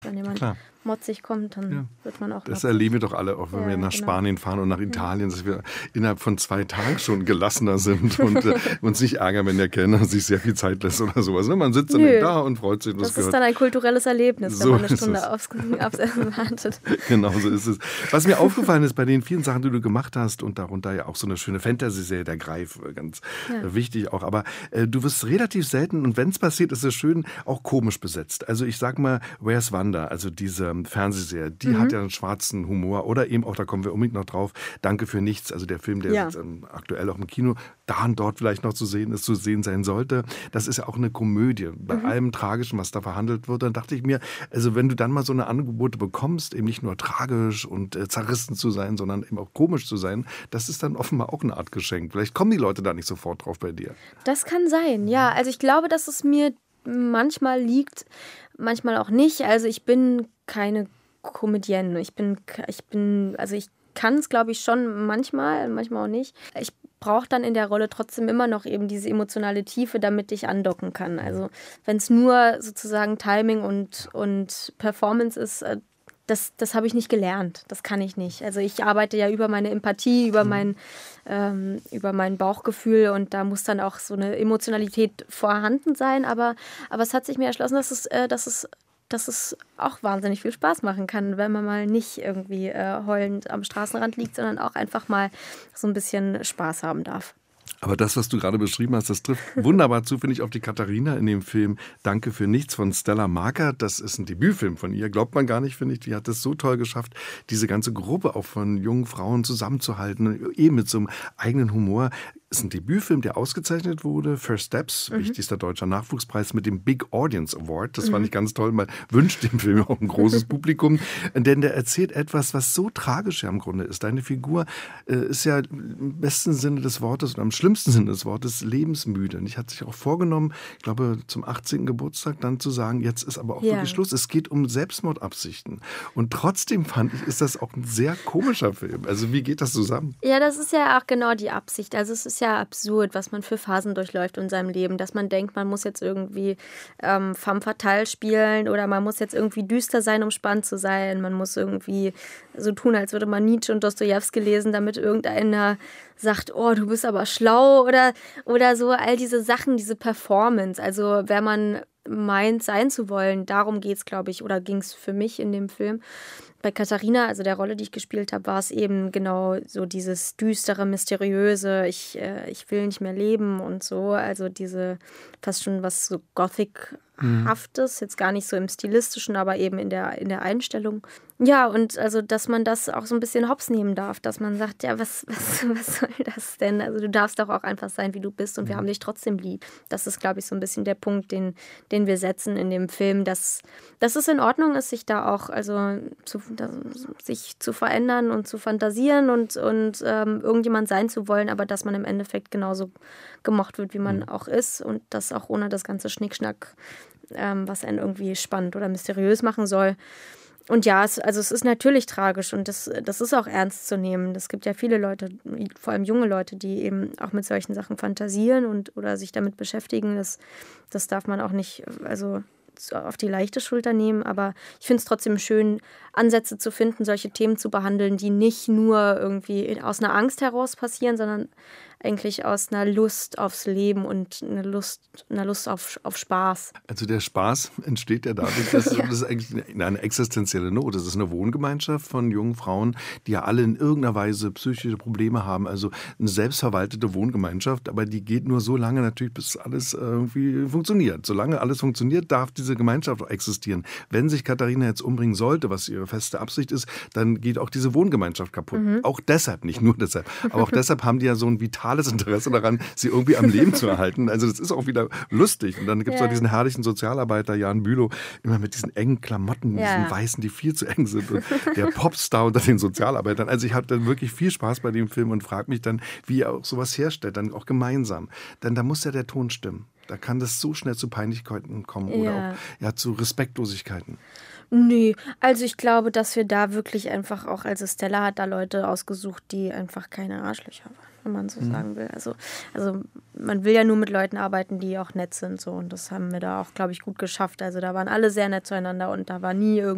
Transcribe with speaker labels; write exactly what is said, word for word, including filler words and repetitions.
Speaker 1: Wenn jemand
Speaker 2: Klar.
Speaker 1: motzig kommt, dann
Speaker 2: Ja.
Speaker 1: wird man auch
Speaker 2: Das
Speaker 1: motzig.
Speaker 2: erleben wir doch alle, auch wenn
Speaker 1: Ja,
Speaker 2: wir nach
Speaker 1: genau.
Speaker 2: Spanien fahren und nach Italien, dass wir innerhalb von zwei Tagen schon gelassener sind und äh, uns nicht ärgern, wenn der Kellner sich sehr viel Zeit lässt oder sowas. Ne? Man sitzt dann
Speaker 1: Nö.
Speaker 2: da und freut sich. Und
Speaker 1: Das
Speaker 2: das
Speaker 1: ist
Speaker 2: gehört.
Speaker 1: dann ein kulturelles Erlebnis, wenn
Speaker 2: So
Speaker 1: man eine
Speaker 2: ist
Speaker 1: Stunde
Speaker 2: es.
Speaker 1: aufs, aufs Essen wartet.
Speaker 2: Genau so ist es. Was mir aufgefallen ist bei den vielen Sachen, die du gemacht hast und darunter ja auch so eine schöne Fantasy-Serie, der Greif, äh, ganz
Speaker 1: Ja.
Speaker 2: äh, wichtig auch. Aber äh, du wirst relativ selten und wenn es passiert, ist es schön auch komisch besetzt. Also ich sag mal, Where's Wanda, also diese ähm, Fernsehserie, die
Speaker 1: Mhm.
Speaker 2: hat ja einen schwarzen Humor oder eben auch, da kommen wir unbedingt noch drauf, Danke für nichts, also der Film, der
Speaker 1: Ja.
Speaker 2: jetzt ähm, aktuell auch im Kino da und dort vielleicht noch zu sehen ist, zu sehen sein sollte. Das ist ja auch eine Komödie, bei
Speaker 1: Mhm.
Speaker 2: allem Tragischen, was da verhandelt wird. Dann dachte ich mir, also wenn du dann mal so eine Angebote bekommst, eben nicht nur tragisch und äh, zerrissen zu sein, sondern eben auch komisch zu sein, das ist dann offenbar auch eine Art Geschenk. Vielleicht kommen die Leute da nicht sofort drauf bei dir.
Speaker 1: Das kann sein, ja. Also ich glaube, dass es mir manchmal liegt, manchmal auch nicht. Also ich bin keine Comedienne. Ich bin, ich bin, also ich kann es, glaube ich, schon manchmal, manchmal auch nicht. Ich brauche dann in der Rolle trotzdem immer noch eben diese emotionale Tiefe, damit ich andocken kann. Also wenn es nur sozusagen Timing und, und Performance ist, äh, das, das habe ich nicht gelernt. Das kann ich nicht. Also ich arbeite ja über meine Empathie, über mein, ähm, über mein Bauchgefühl und da muss dann auch so eine Emotionalität vorhanden sein. Aber, aber es hat sich mir erschlossen, dass es, äh, dass es dass es auch wahnsinnig viel Spaß machen kann, wenn man mal nicht irgendwie äh, heulend am Straßenrand liegt, sondern auch einfach mal so ein bisschen Spaß haben darf.
Speaker 2: Aber das, was du gerade beschrieben hast, das trifft wunderbar zu, finde ich, auf die Katharina in dem Film Danke für nichts von Stella Marker. Das ist ein Debütfilm von ihr, glaubt man gar nicht, finde ich. Die hat es so toll geschafft, diese ganze Gruppe auch von jungen Frauen zusammenzuhalten, eben mit so einem eigenen Humor. Ist ein Debütfilm, der ausgezeichnet wurde. First Steps, mhm. wichtigster deutscher Nachwuchspreis mit dem Big Audience Award. Das mhm. fand ich ganz toll. Man wünscht dem Film auch ein großes Publikum. Denn der erzählt etwas, was so tragisch ja im Grunde ist. Deine Figur äh, ist ja im besten Sinne des Wortes und am schlimmsten Sinne des Wortes lebensmüde. Und ich hatte sich auch vorgenommen, ich glaube zum achtzehnten Geburtstag dann zu sagen, jetzt ist aber auch
Speaker 1: ja.
Speaker 2: wirklich Schluss. Es geht um Selbstmordabsichten. Und trotzdem fand ich, ist das auch ein sehr komischer Film. Also wie geht das zusammen?
Speaker 1: Ja, das ist ja auch genau die Absicht. Also es ist ja absurd, was man für Phasen durchläuft in seinem Leben, dass man denkt, man muss jetzt irgendwie ähm, femme fatale spielen oder man muss jetzt irgendwie düster sein, um spannend zu sein. Man muss irgendwie so tun, als würde man Nietzsche und Dostojewski lesen, damit irgendeiner sagt, oh, du bist aber schlau oder, oder so. All diese Sachen, diese Performance. Also wenn man meint, sein zu wollen, darum geht es, glaube ich, oder ging es für mich in dem Film. Bei Katharina, also der Rolle, die ich gespielt habe, war es eben genau so dieses düstere, mysteriöse, ich, äh, ich will nicht mehr leben und so. Also diese fast schon was so Gothic-haftes, jetzt gar nicht so im Stilistischen, aber eben in der, in der Einstellung. Ja, und also, dass man das auch so ein bisschen hops nehmen darf, dass man sagt, ja, was, was, was soll das denn? Also du darfst doch auch einfach sein, wie du bist und wir haben dich trotzdem lieb. Das ist, glaube ich, so ein bisschen der Punkt, den, den wir setzen in dem Film, dass, dass es in Ordnung ist, sich da auch, also zu, da, sich zu verändern und zu fantasieren und, und ähm, irgendjemand sein zu wollen, aber dass man im Endeffekt genauso gemocht wird, wie man mhm. auch ist und das auch ohne das ganze Schnickschnack, ähm, was einen irgendwie spannend oder mysteriös machen soll. Und ja, es, also es ist natürlich tragisch und das, das ist auch ernst zu nehmen. Es gibt ja viele Leute, vor allem junge Leute, die eben auch mit solchen Sachen fantasieren und oder sich damit beschäftigen. Das, das darf man auch nicht also auf die leichte Schulter nehmen. Aber ich finde es trotzdem schön, Ansätze zu finden, solche Themen zu behandeln, die nicht nur irgendwie aus einer Angst heraus passieren, sondern eigentlich aus einer Lust aufs Leben und einer Lust, einer Lust auf, auf Spaß.
Speaker 2: Also der Spaß entsteht ja dadurch, dass
Speaker 1: ja.
Speaker 2: das ist eigentlich eine, eine existenzielle Not. Das ist eine Wohngemeinschaft von jungen Frauen, die ja alle in irgendeiner Weise psychische Probleme haben. Also eine selbstverwaltete Wohngemeinschaft, aber die geht nur so lange natürlich, bis alles irgendwie funktioniert. Solange alles funktioniert, darf diese Gemeinschaft auch existieren. Wenn sich Katharina jetzt umbringen sollte, was ihre feste Absicht ist, dann geht auch diese Wohngemeinschaft kaputt. Mhm. Auch deshalb, nicht nur deshalb, aber auch deshalb haben die ja so ein vitales Interesse daran, sie irgendwie am Leben zu erhalten. Also das ist auch wieder lustig. Und dann gibt es ja. auch diesen herrlichen Sozialarbeiter Jan Bülow, immer mit diesen engen Klamotten,
Speaker 1: ja.
Speaker 2: diesen weißen, die viel zu eng sind. Und der Popstar unter den Sozialarbeitern. Also ich habe dann wirklich viel Spaß bei dem Film und frage mich dann, wie er auch sowas herstellt, dann auch gemeinsam. Denn da muss ja der Ton stimmen. Da kann das so schnell zu Peinlichkeiten kommen ja. oder auch ja, zu Respektlosigkeiten.
Speaker 1: Nee, also ich glaube, dass wir da wirklich einfach auch, also Stella hat da Leute ausgesucht, die einfach keine Arschlöcher waren, wenn man so mhm. sagen will. Also, also man will ja nur mit Leuten arbeiten, die auch nett sind so und das haben wir da auch, glaube ich, gut geschafft. Also da waren alle sehr nett zueinander und da war nie irgendwie